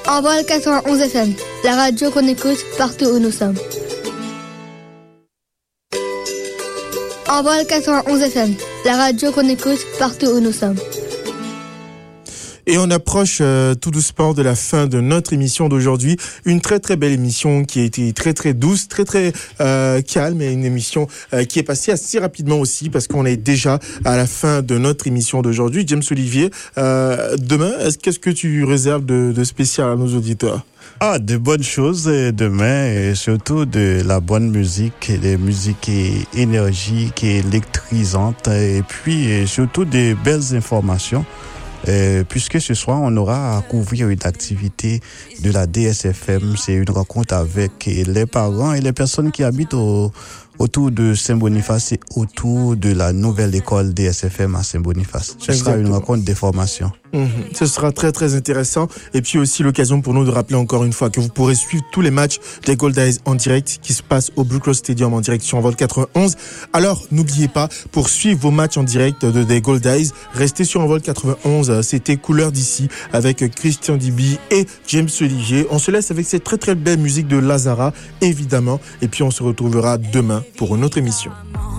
Envol 91 FM, la radio qu'on écoute partout où nous sommes. Envol 91 FM, la radio qu'on écoute partout où nous sommes. Et on approche tout doucement de la fin de notre émission d'aujourd'hui. Une très très belle émission qui a été très très douce, très très calme, et une émission qui est passée assez rapidement aussi parce qu'on est déjà à la fin de notre émission d'aujourd'hui. James Olivier, demain, qu'est-ce que tu réserves de spécial à nos auditeurs? De bonnes choses demain, et surtout de la bonne musique, des musiques énergiques et électrisantes, et puis surtout des belles informations. Puisque ce soir, on aura à couvrir une activité de la DSFM. C'est une rencontre avec les parents et les personnes qui habitent autour de Saint-Boniface et autour de la nouvelle école DSFM à Saint-Boniface. Ce sera une rencontre des formations. Ce sera très très intéressant, et puis aussi l'occasion pour nous de rappeler encore une fois que vous pourrez suivre tous les matchs des Gold Eyes en direct qui se passent au Blue Cross Stadium en direct sur Envol 91. Alors n'oubliez pas, pour suivre vos matchs en direct des Gold Eyes, restez sur Envol 91. C'était Couleur d'ici avec Christian Dibi et James Olivier. On se laisse avec cette très très belle musique de Lazara évidemment, et puis on se retrouvera demain pour une autre émission.